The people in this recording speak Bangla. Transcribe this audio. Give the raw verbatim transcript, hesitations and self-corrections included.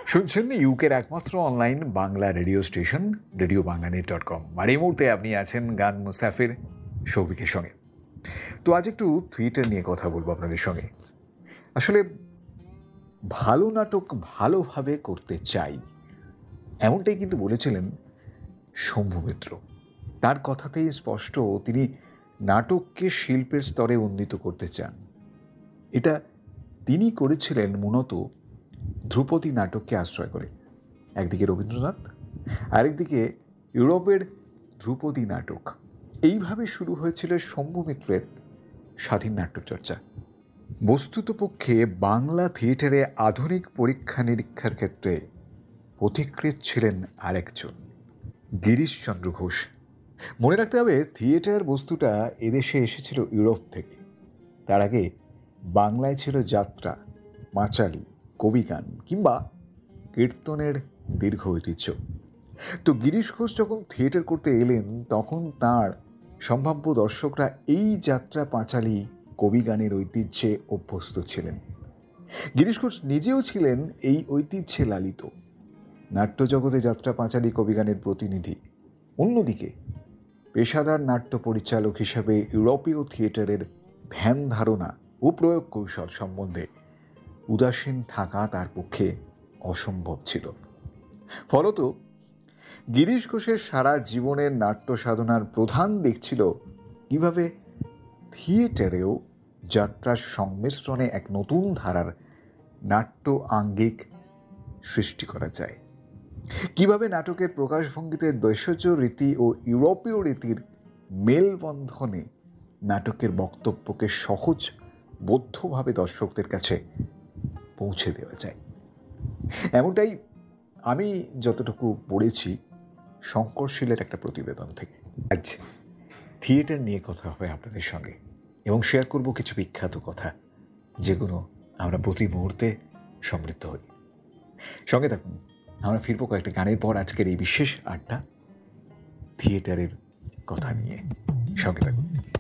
শুনছেন ইউকের একমাত্র online Bangla radio station radio Bangla net dot com. আর এই মুহূর্তে আপনি আছেন গান মুসাফির সৌভিকের সঙ্গে। তো আজ একটু থিয়েটার নিয়ে কথা বলবো আপনাদের সঙ্গে। আসলে ভালো নাটক ভালোভাবে করতে চাই, এমনটাই কিন্তু বলেছিলেন শম্ভু মিত্র। তার কথাতেই স্পষ্ট তিনি নাটককে শিল্পের স্তরে উন্নীত করতে চান। এটা তিনি করেছিলেন মূলত ধ্রুপদী নাটককে আশ্রয় করে। একদিকে রবীন্দ্রনাথ, আরেকদিকে ইউরোপের ধ্রুপদী নাটক। এইভাবে শুরু হয়েছিল শম্ভু মিত্রের স্বাধীন নাট্যচর্চা। বস্তুতপক্ষে বাংলা থিয়েটারে আধুনিক পরীক্ষা নিরীক্ষার ক্ষেত্রে পথিকৃৎ ছিলেন আরেকজন, গিরিশচন্দ্র ঘোষ। মনে রাখতে হবে, থিয়েটার বস্তুটা এদেশে এসেছিল ইউরোপ থেকে। তার আগে বাংলায় ছিল যাত্রা, পাঁচালী, কবিগান কিংবা কীর্তনের দীর্ঘ ঐতিহ্য। তো গিরিশ ঘোষ যখন থিয়েটার করতে এলেন, তখন তার সম্ভাব্য দর্শকরা এই যাত্রা, পাঁচালী, কবিগানের ঐতিহ্যে অভ্যস্ত ছিলেন। গিরিশ ঘোষ নিজেও ছিলেন এই ঐতিহ্যে লালিত। নাট্যজগতে যাত্রা, পাঁচালী, কবিগানের প্রতিনিধি। অন্যদিকে পেশাদার নাট্য পরিচালক হিসাবে ইউরোপীয় থিয়েটারের ধ্যান ধারণা ও প্রয়োগ কৌশল সম্বন্ধে উদাসীন থাকা তার পক্ষে অসম্ভব ছিল। ফলত গিরিশ ঘোষের সারা জীবনের নাট্য সাধনার প্রধান দিক ছিল কিভাবে থিয়েটারেও যাত্রার সংমিশ্রণে এক নতুন ধারার নাট্য আঙ্গিক সৃষ্টি করা যায়, কিভাবে নাটকের প্রকাশভঙ্গিতে দেশজ রীতি ও ইউরোপীয় রীতির মেলবন্ধনে নাটকের বক্তব্যকে সহজ বদ্ধভাবে দর্শকদের কাছে পৌঁছে দেওয়া যায়। এমনটাই আমি যতটুকু পড়েছি শঙ্করশীলের একটা প্রতিবেদন থেকে। আজ থিয়েটার নিয়ে কথা হবে আপনাদের সঙ্গে, এবং শেয়ার করব কিছু বিখ্যাত কথা, যেগুলো আমরা প্রতি মুহূর্তে সমৃদ্ধ হই। সঙ্গে থাকুন, আমরা ফিরবো কয়েকটা গানের পর আজকের এই বিশেষ আড্ডা থিয়েটারের কথা নিয়ে। সঙ্গে থাকুন।